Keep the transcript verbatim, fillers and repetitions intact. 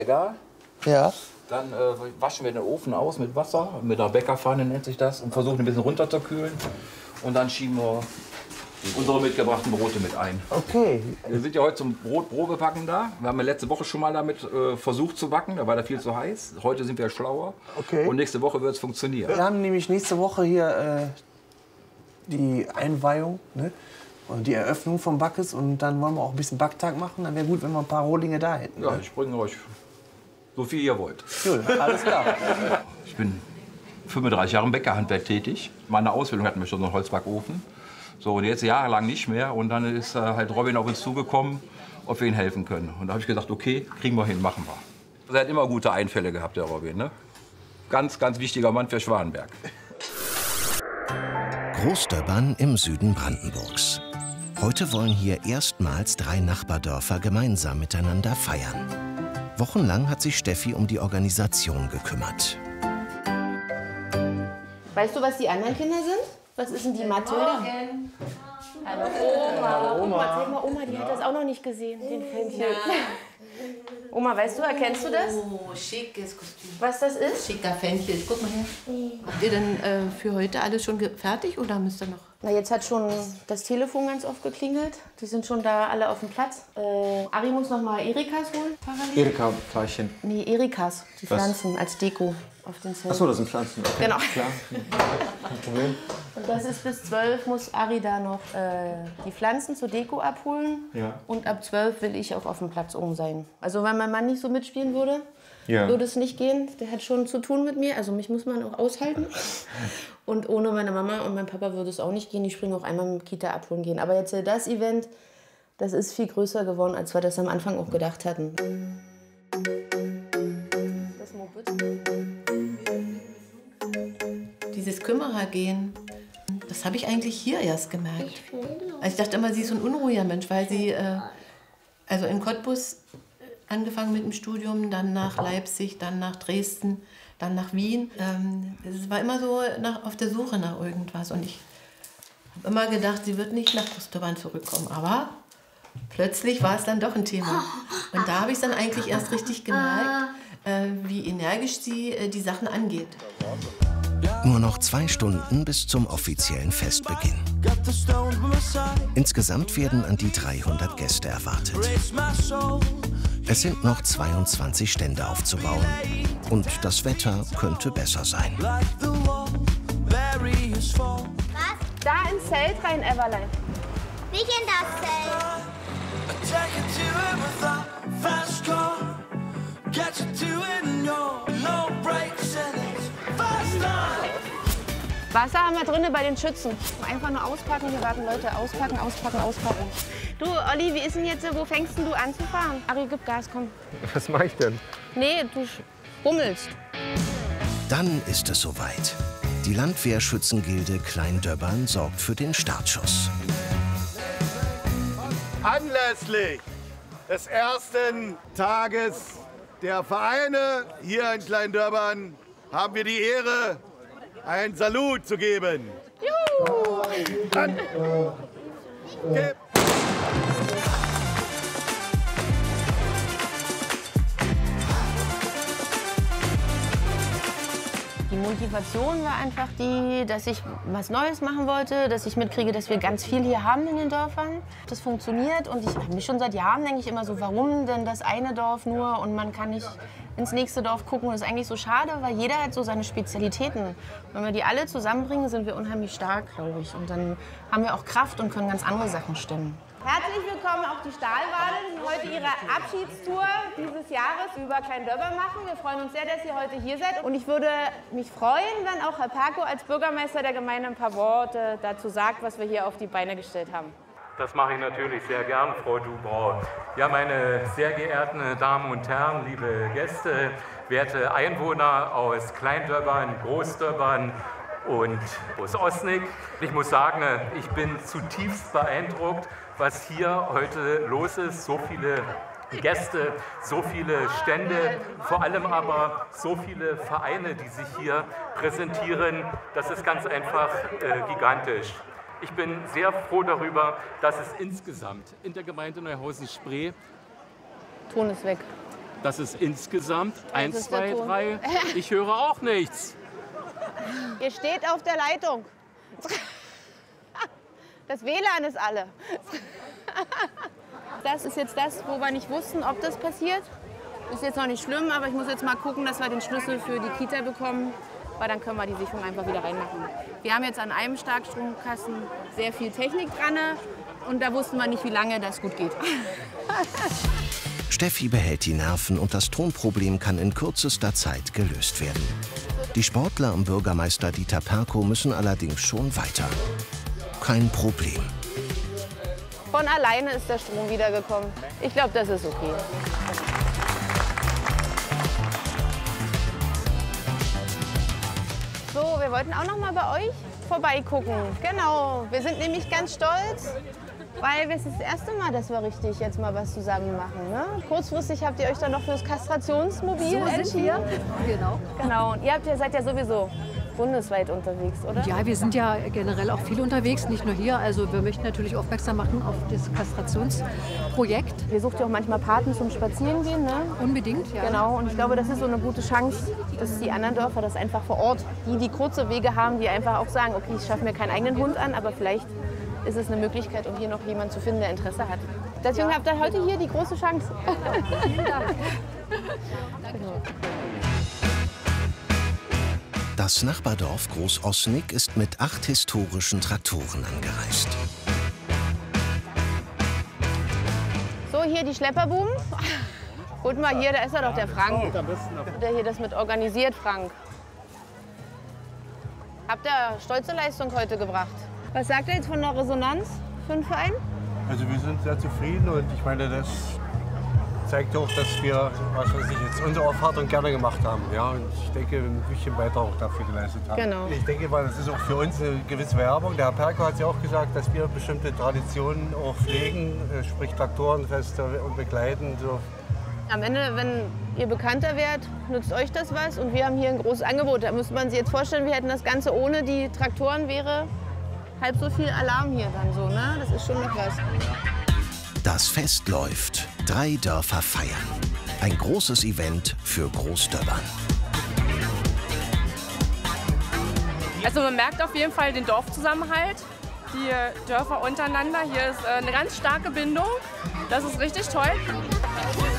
Egal. Ja. Dann äh, waschen wir den Ofen aus mit Wasser, mit einer Bäckerpfanne nennt sich das, und versuchen ein bisschen runterzukühlen. Und dann schieben wir unsere mitgebrachten Brote mit ein. Okay. Wir sind ja heute zum Brotprobebacken da. Wir haben ja letzte Woche schon mal damit äh, versucht zu backen, da war da viel zu heiß. Heute sind wir schlauer. Okay. Und nächste Woche wird es funktionieren. Wir haben nämlich nächste Woche hier äh, die Einweihung, ne? Und die Eröffnung vom Backes. Und dann wollen wir auch ein bisschen Backtag machen. Dann wäre gut, wenn wir ein paar Rohlinge da hätten. Ja, Ne? ich bringe euch so viel ihr wollt. Cool, alles klar. Ich bin fünfunddreißig Jahre im Bäckerhandwerk tätig. Meine Ausbildung hatten wir schon so einen Holzbackofen. So, und jetzt jahrelang nicht mehr. Und dann ist äh, halt Robin auf uns zugekommen, ob wir ihm helfen können. Und da habe ich gesagt, okay, kriegen wir hin, machen wir. Er hat immer gute Einfälle gehabt, der Robin. Ne? Ganz, ganz wichtiger Mann für Schwanenberg. Großdöbbern im Süden Brandenburgs. Heute wollen hier erstmals drei Nachbardörfer gemeinsam miteinander feiern. Wochenlang hat sich Steffi um die Organisation gekümmert. Weißt du, was die anderen Kinder sind? Was ist denn die Mathilda? Hallo Oma. Oma, zeig mal Oma, die hat das auch noch nicht gesehen, den Fähnchen. Oma, weißt du, erkennst du das? Oh, schickes Kostüm. Was das ist? Schicker Fähnchen. Guck mal her. Habt ihr denn äh, für heute alles schon fertig oder müsst ihr noch? Na, jetzt hat schon das Telefon ganz oft geklingelt. Die sind schon da alle auf dem Platz. Äh, Ari muss noch mal Erikas holen. Parallel. Erika-Pfeilchen. Nee, Erikas, die Was? Pflanzen als Deko auf den Zelt. Achso, das sind Pflanzen. Okay. Genau. Klar. Kein Problem. Und das ist bis zwölf muss Ari da noch äh, die Pflanzen zur Deko abholen. Ja. Und ab zwölf will ich auch auf dem Platz oben sein. Also wenn mein Mann nicht so mitspielen würde, Ja. würde es nicht gehen. Der hat schon zu tun mit mir. Also mich muss man auch aushalten. Und ohne meine Mama und mein Papa würde es auch nicht gehen. Die springen auch einmal mit Kita abholen gehen. Aber jetzt das Event, das ist viel größer geworden, als wir das am Anfang auch gedacht hatten. Das Moped. Dieses Kümmerergehen, das habe ich eigentlich hier erst gemerkt. Also ich dachte immer, sie ist so ein unruhiger Mensch, weil sie äh, also in Cottbus angefangen mit dem Studium, dann nach Leipzig, dann nach Dresden, dann nach Wien. Ähm, es war immer so nach, auf der Suche nach irgendwas. Und ich habe immer gedacht, sie wird nicht nach Großdöbbern zurückkommen. Aber plötzlich war es dann doch ein Thema. Und da habe ich es dann eigentlich erst richtig gemerkt, äh, wie energisch sie äh, die Sachen angeht. Nur noch zwei Stunden bis zum offiziellen Festbeginn. Insgesamt werden an die dreihundert Gäste erwartet. Es sind noch zweiundzwanzig Stände aufzubauen. Und das Wetter könnte besser sein. Da ins Zelt rein, Everlein. Nicht in das Zelt. Wasser haben wir drinnen bei den Schützen. Einfach nur auspacken, hier warten Leute. Auspacken, auspacken, auspacken. Du, Olli, wie ist denn jetzt, wo fängst denn du an zu fahren? Ari, gib Gas, komm. Was mache ich denn? Nee, du rummelst. Dann ist es soweit. Die Landwehrschützengilde Kleindöbbern sorgt für den Startschuss. Anlässlich des ersten Tages der Vereine hier in Kleindöbbern haben wir die Ehre, einen Salut zu geben. Juhu! An. Gib. Die Motivation war einfach die, dass ich was Neues machen wollte, dass ich mitkriege, dass wir ganz viel hier haben in den Dörfern. Das funktioniert und ich habe mich schon seit Jahren, denke ich immer so, warum denn das eine Dorf nur und man kann nicht ins nächste Dorf gucken. Das ist eigentlich so schade, weil jeder hat so seine Spezialitäten. Wenn wir die alle zusammenbringen, sind wir unheimlich stark, glaube ich. Und dann haben wir auch Kraft und können ganz andere Sachen stemmen. Herzlich willkommen auf die Stahlwale, die heute ihre Abschiedstour dieses Jahres über Kleindöbber machen. Wir freuen uns sehr, dass ihr heute hier seid. Und ich würde mich freuen, wenn auch Herr Perko als Bürgermeister der Gemeinde ein paar Worte dazu sagt, was wir hier auf die Beine gestellt haben. Das mache ich natürlich sehr gern, Frau Dubrau. Ja, meine sehr geehrten Damen und Herren, liebe Gäste, werte Einwohner aus Kleindöbbern, Großdöbbern und Großosnig. Ich muss sagen, ich bin zutiefst beeindruckt, was hier heute los ist. So viele Gäste, so viele Stände, vor allem aber so viele Vereine, die sich hier präsentieren. Das ist ganz einfach äh, gigantisch. Ich bin sehr froh darüber, dass es insgesamt in der Gemeinde Neuhausen-Spree Ton ist weg. Das ist insgesamt eins, ist der zwei, Ton. drei. Ich höre auch nichts. Ihr steht auf der Leitung. Das W L A N ist alle. Das ist jetzt das, wo wir nicht wussten, ob das passiert. Ist jetzt noch nicht schlimm, aber ich muss jetzt mal gucken, dass wir den Schlüssel für die Kita bekommen, weil dann können wir die Sicherung einfach wieder reinmachen. Wir haben jetzt an einem Starkstromkasten sehr viel Technik dran und da wussten wir nicht, wie lange das gut geht. Steffi behält die Nerven und das Tonproblem kann in kürzester Zeit gelöst werden. Die Sportler am Bürgermeister Dieter Perkow müssen allerdings schon weiter. Kein Problem. Von alleine ist der Strom wiedergekommen. Ich glaube, das ist okay. So, wir wollten auch noch mal bei euch vorbeigucken. Genau, wir sind nämlich ganz stolz, weil es ist das erste Mal, dass wir richtig jetzt mal was zusammen machen. Ne? Kurzfristig habt ihr euch dann noch für das Kastrationsmobil So sind entschieden. wir. Genau. Genau, und ihr habt ja, seid ja sowieso bundesweit unterwegs, oder? Ja, wir sind ja generell auch viel unterwegs, nicht nur hier. Also wir möchten natürlich aufmerksam machen auf das Kastrationsprojekt. Ihr sucht ja auch manchmal Paten zum Spazierengehen, ne? Unbedingt, ja. Genau, und ich glaube, das ist so eine gute Chance, dass die anderen Dörfer das einfach vor Ort, die die kurze Wege haben, die einfach auch sagen, okay, ich schaffe mir keinen eigenen Hund an, aber vielleicht ist es eine Möglichkeit, um hier noch jemanden zu finden, der Interesse hat. Deswegen ja. habt ihr heute hier die große Chance. Vielen Dank. Genau. Das Nachbardorf Groß-Osnig ist mit acht historischen Traktoren angereist. So, hier die Schlepperbuben. Guck mal, hier, da ist er doch, der Frank. Der hier das mit organisiert, Frank. Habt ihr stolze Leistung heute gebracht? Was sagt ihr jetzt von der Resonanz für den Verein? Also wir sind sehr zufrieden und ich meine, das zeigt auch, dass wir, was weiß ich, jetzt unsere Aufwartung gerne gemacht haben. Ja, und ich denke, ein bisschen weiter auch dafür geleistet haben. Genau. Ich denke mal, das ist auch für uns eine gewisse Werbung. Der Herr Perkow hat ja auch gesagt, dass wir bestimmte Traditionen auch pflegen, sprich Traktorenfeste und begleiten. So. Am Ende, wenn ihr bekannter werdet, nützt euch das was und wir haben hier ein großes Angebot. Da müsste man sich jetzt vorstellen, wir hätten das Ganze ohne die Traktoren, wäre halb so viel Alarm hier dann so, ne? Das ist schon noch was. Das Fest läuft. Drei Dörfer feiern. Ein großes Event für Großdöbbern. Also man merkt auf jeden Fall den Dorfzusammenhalt, die Dörfer untereinander. Hier ist eine ganz starke Bindung. Das ist richtig toll.